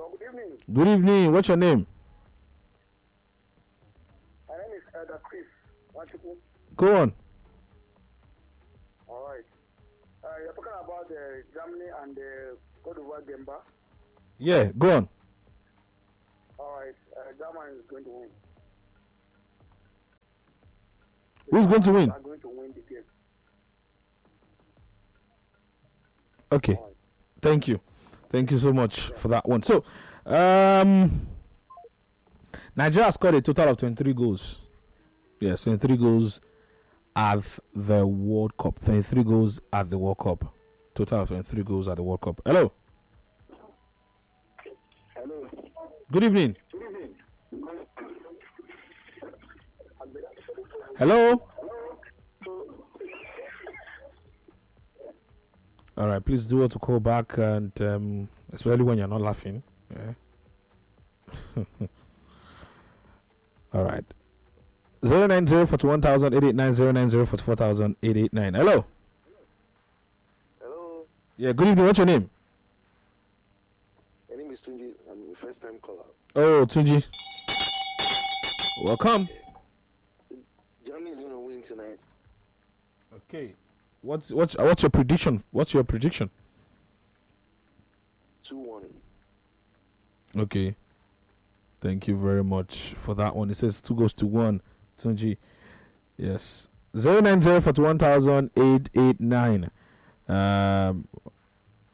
Good evening. Good evening. What's your name? My name is Elder Chris. Go on. All right. You're talking about Germany and the Cote d'Ivoire game back. Yeah, go on. All right. Germany is going to win. Who's going to win? Are going to win the game. Okay. All right. Thank you. Thank you so much for that one. So, Nigeria scored a total of 23 goals. Yes, 23 goals at the World Cup. 23 goals at the World Cup. Total of 23 goals at the World Cup. Hello. Hello. Good evening. Good evening. Hello. All right, please do want to call back, and especially when you're not laughing. Yeah. All right. 090-41,889, Hello. Hello. Yeah, good evening. What's your name? My name is Tunji. I'm the first time caller. Oh, Tunji. Welcome. Germany is going to win tonight. Okay. What's your prediction? What's your prediction? 2-1. Okay. Thank you very much for that one. It says 2-1, Tunji. Yes. 090-41,889.